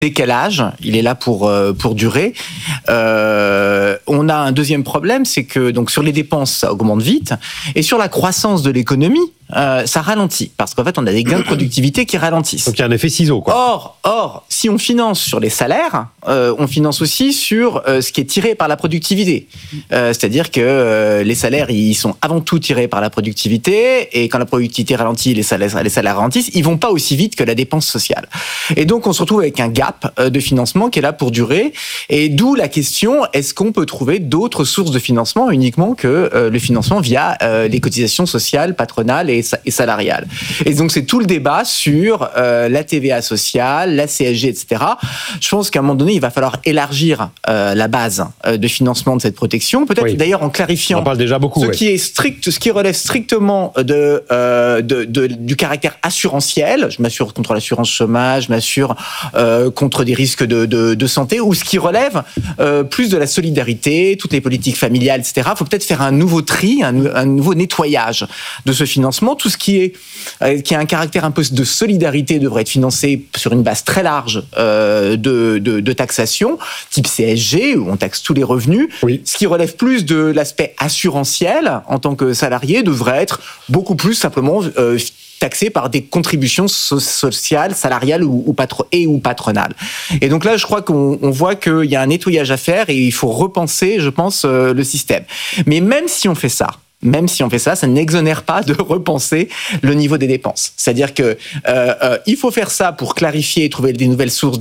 décalage, il est là pour durer. On a un deuxième problème, c'est que donc sur les dépenses, ça augmente vite, et sur la croissance de l'économie, ça ralentit, parce qu'en fait, on a des gains de productivité qui ralentissent. Donc il y a un effet ciseau, quoi. Or, si on finance sur les salaires, on finance aussi sur ce qui est tiré par la productivité. C'est-à-dire que les salaires, ils sont avant tout tirés par la productivité, et quand la productivité ralentit, les salaires ralentissent, ils vont pas aussi vite que la dépense sociale. Et donc, on se retrouve avec un gap de financement qui est là pour durer, et d'où la question, est-ce qu'on peut trouver d'autres sources de financement uniquement que le financement via les cotisations sociales, patronales et salariales. Et donc, c'est tout le débat sur la TVA sociale, la CSG, etc. Je pense qu'à un moment donné, il va falloir élargir la base de financement de cette protection, peut-être d'ailleurs en clarifiant on en parle déjà beaucoup, qui est strict, ce qui relève strictement du caractère assurantiel. Je m'assure contre l'assurance chômage, je m'assure contre des risques de santé, ou ce qui relève plus de la solidarité, toutes les politiques familiales, etc. Il faut peut-être faire un nouveau tri, un nouveau nettoyage de ce financement. Tout ce qui a un caractère un peu de solidarité devrait être financé sur une base très large de taxation, type CSG, où on taxe tous les revenus. Oui. Ce qui relève plus de l'aspect assurantiel en tant que salarié devrait être beaucoup plus simplement taxé par des contributions sociales, salariales ou patronales. Et donc là, je crois qu'on voit qu'il y a un nettoyage à faire et il faut repenser, je pense, le système. Mais même si on fait ça, ça n'exonère pas de repenser le niveau des dépenses. C'est-à-dire que il faut faire ça pour clarifier et trouver des nouvelles sources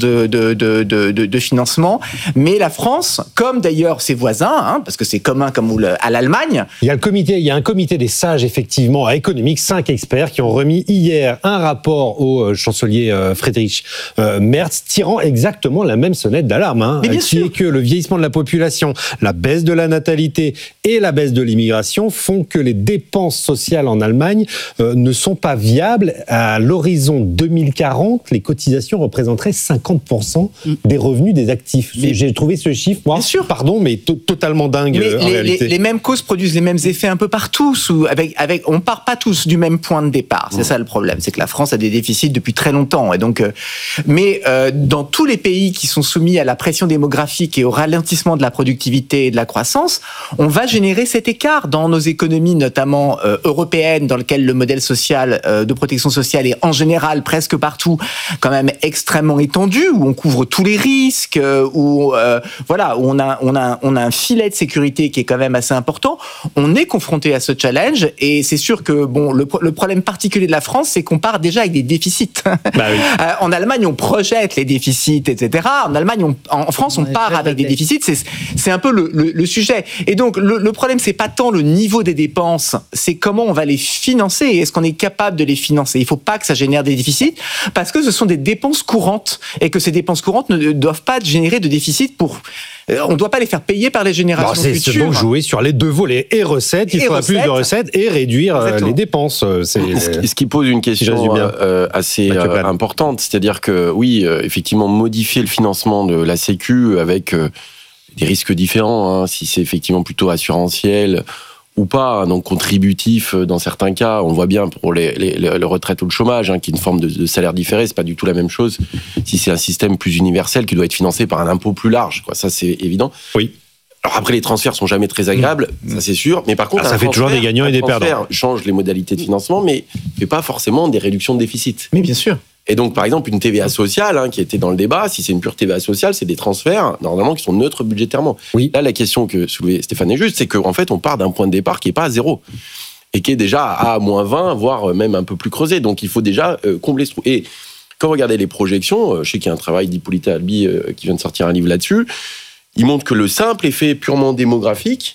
de financement. Mais la France, comme d'ailleurs ses voisins, parce que c'est commun comme à l'Allemagne. Il y a un comité des sages, effectivement, économiques, 5 experts qui ont remis hier un rapport au chancelier Friedrich Merz, tirant exactement la même sonnette d'alarme, qui est que le vieillissement de la population, la baisse de la natalité et la baisse de l'immigration font que les dépenses sociales en Allemagne ne sont pas viables. À l'horizon 2040, les cotisations représenteraient 50% des revenus des actifs. J'ai trouvé ce chiffre, moi, pardon, mais totalement dingue en réalité. Les mêmes causes produisent les mêmes effets un peu partout. On part pas tous du même point de départ. C'est ça le problème, c'est que la France a des déficits depuis très longtemps. Et donc, mais dans tous les pays qui sont soumis à la pression démographique et au ralentissement de la productivité et de la croissance, on va générer cet écart dans nos économies, notamment européennes, dans lequel le modèle social de protection sociale est en général presque partout quand même extrêmement étendu, où on couvre tous les risques, où on a un filet de sécurité qui est quand même assez important. On est confronté à ce challenge et c'est sûr que le problème particulier de la France, c'est qu'on part déjà avec des déficits. En Allemagne, on projette les déficits, etc. En France, on part avec des déficits. C'est un peu le sujet. Et donc le problème, c'est pas tant le niveau des dépenses, c'est comment on va les financer et est-ce qu'on est capable de les financer. Il ne faut pas que ça génère des déficits parce que ce sont des dépenses courantes et que ces dépenses courantes ne doivent pas générer de déficit on ne doit pas les faire payer par les générations futures. C'est donc jouer sur les deux volets, et recettes, il faudra plus de recettes, et réduire les dépenses. Ce qui pose une question assez importante, c'est-à-dire que oui, effectivement, modifier le financement de la Sécu avec des risques différents, si c'est effectivement plutôt assurantiel ou pas, donc contributif dans certains cas, on le voit bien pour les retraites ou le chômage, qui est une forme de salaire différé, c'est pas du tout la même chose si c'est un système plus universel qui doit être financé par un impôt plus large, ça c'est évident. Oui. Alors après, les transferts sont jamais très agréables, ça c'est sûr, mais par contre, ça fait toujours des gagnants et des perdants. Un transfert change les modalités de financement, mais fait pas forcément des réductions de déficit. Mais bien sûr. Et donc, par exemple, une TVA sociale, qui était dans le débat, si c'est une pure TVA sociale, c'est des transferts, normalement, qui sont neutres budgétairement. Oui. Là, la question que soulevait Stéphane est juste, c'est qu'en fait, on part d'un point de départ qui n'est pas à 0, et qui est déjà à -20, voire même un peu plus creusé. Donc, il faut déjà combler ce trou. Et quand vous regardez les projections, je sais qu'il y a un travail d'Hippolyte Albi qui vient de sortir un livre là-dessus, il montre que le simple effet purement démographique,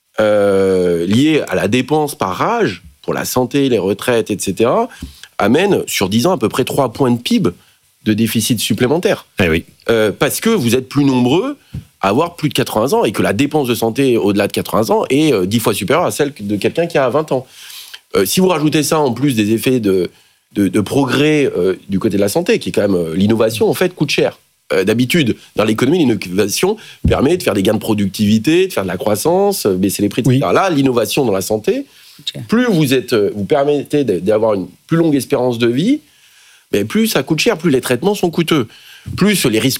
lié à la dépense par âge, pour la santé, les retraites, etc., amène sur 10 ans à peu près 3 points de PIB de déficit supplémentaire. Oui. Parce que vous êtes plus nombreux à avoir plus de 80 ans et que la dépense de santé au-delà de 80 ans est 10 fois supérieure à celle de quelqu'un qui a 20 ans. Si vous rajoutez ça en plus des effets de progrès du côté de la santé, qui est quand même l'innovation, en fait, coûte cher. D'habitude, dans l'économie, l'innovation permet de faire des gains de productivité, de faire de la croissance, baisser les prix, etc. Là, l'innovation dans la santé, plus vous permettez d'avoir une plus longue espérance de vie, mais plus ça coûte cher, plus les traitements sont coûteux. plus les risques